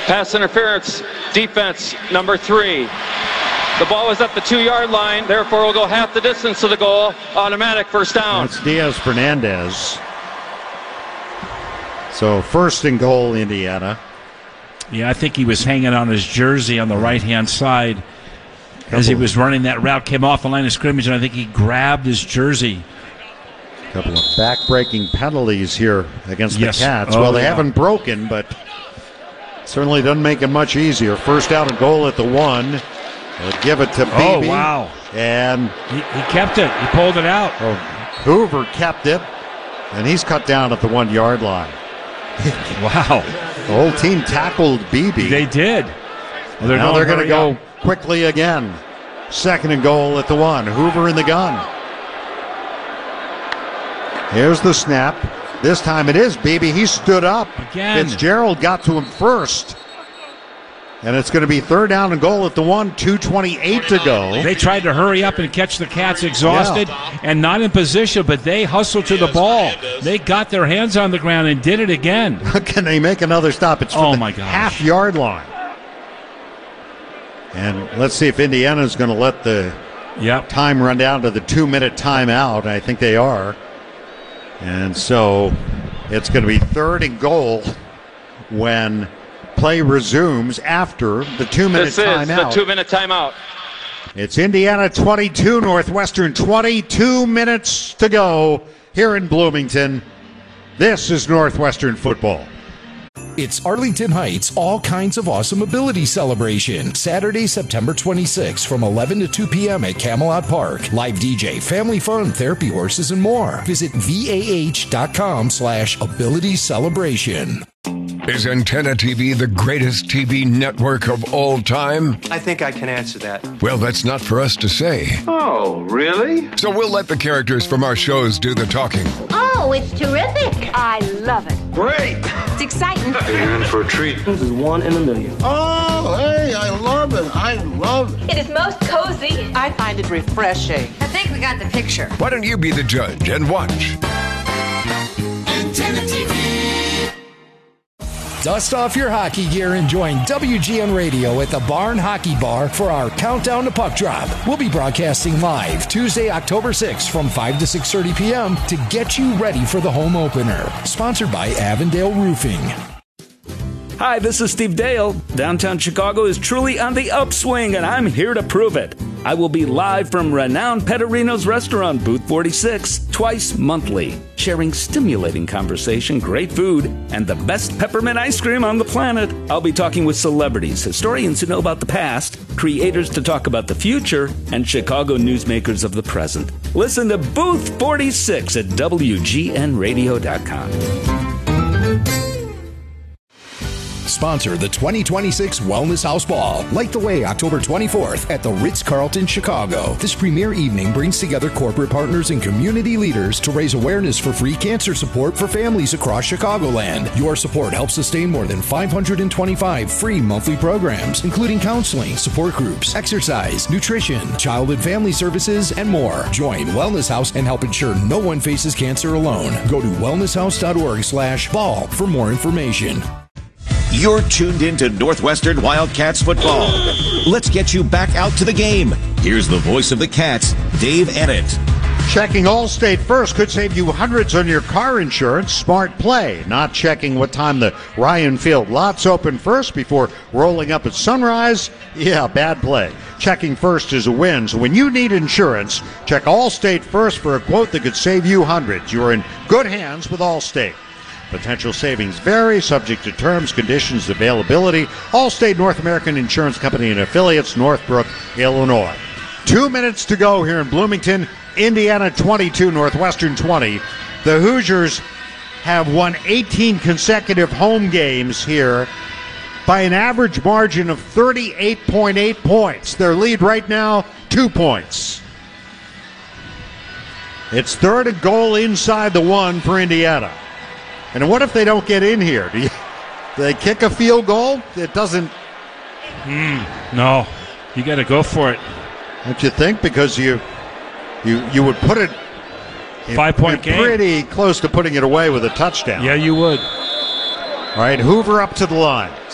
Pass interference, defense number 3. The ball was at the 2-yard line, therefore will go half the distance to the goal. Automatic first down. That's Diaz Fernandez. So first and goal, Indiana. Yeah, I think he was hanging on his jersey on the right-hand side as he was running that route. Came off the line of scrimmage, and I think he grabbed his jersey. A couple of back-breaking penalties here against the Cats. They haven't broken, but certainly doesn't make it much easier. First down and goal at the 1. They'll give it to Beebe. Oh, wow. And he kept it. He pulled it out. Hoover kept it, and he's cut down at the 1-yard line. Wow. The whole team tackled Beebe. They did. Well, now they're going to go quickly again. Second and goal at the 1. Hoover in the gun. Here's the snap. This time it is Beebe. He stood up. Again. Fitzgerald got to him first. And it's going to be third down and goal at the 1, 2:28 to go. They tried to hurry up and catch the Cats exhausted and not in position, but they hustled to the ball. They got their hands on the ground and did it again. Can they make another stop? It's from the half-yard line. And let's see if Indiana's going to let the time run down to the 2-minute timeout. I think they are. And so it's going to be third and goal when play resumes after the 2-minute timeout. This is the 2-minute timeout. It's Indiana 22, Northwestern 20. 2 minutes to go here in Bloomington. This is Northwestern football. It's Arlington Heights All Kinds of Awesome Ability Celebration. Saturday, September 26th from 11 to 2 p.m. at Camelot Park. Live DJ, family fun, therapy horses, and more. Visit VAH.com/ability celebration. Is Antenna TV the greatest TV network of all time? I think I can answer that. Well, that's not for us to say. Oh, really? So we'll let the characters from our shows do the talking. Oh, it's terrific. I love it. Great. It's exciting. You're in for a treat. This is 1 in a million. Oh, hey, I love it. I love it. It is most cozy. I find it refreshing. I think we got the picture. Why don't you be the judge and watch? Antenna TV. Dust off your hockey gear and join WGN Radio at the Barn Hockey Bar for our Countdown to Puck Drop. We'll be broadcasting live Tuesday, October 6th from 5 to 6:30 p.m. to get you ready for the home opener. Sponsored by Avondale Roofing. Hi, this is Steve Dale. Downtown Chicago is truly on the upswing, and I'm here to prove it. I will be live from renowned Petterino's restaurant, Booth 46, twice monthly, sharing stimulating conversation, great food, and the best peppermint ice cream on the planet. I'll be talking with celebrities, historians who know about the past, creators to talk about the future, and Chicago newsmakers of the present. Listen to Booth 46 at WGNradio.com. Sponsor the 2026 Wellness House Ball. Light the way October 24th at the Ritz-Carlton, Chicago. This premier evening brings together corporate partners and community leaders to raise awareness for free cancer support for families across Chicagoland. Your support helps sustain more than 525 free monthly programs, including counseling, support groups, exercise, nutrition, child and family services, and more. Join Wellness House and help ensure no one faces cancer alone. Go to wellnesshouse.org/ball for more information. You're tuned into Northwestern Wildcats football. Let's get you back out to the game. Here's the voice of the Cats, Dave Ennett. Checking Allstate first could save you hundreds on your car insurance. Smart play. Not checking what time the Ryan Field lots open first before rolling up at sunrise. Yeah, bad play. Checking first is a win. So when you need insurance, check Allstate first for a quote that could save you hundreds. You're in good hands with Allstate. Potential savings vary, subject to terms, conditions, availability. Allstate North American Insurance Company and affiliates, Northbrook, Illinois. 2 minutes to go here in Bloomington. Indiana 22, Northwestern 20. The Hoosiers have won 18 consecutive home games here by an average margin of 38.8 points. Their lead right now, 2 points. It's third and goal inside the 1 for Indiana. And what if they don't get in here? Do they kick a field goal? It doesn't. No, you got to go for it. Don't you think? Because you would put it 5-point game, pretty close to putting it away with a touchdown. Yeah, you would. All right, Hoover up to the line.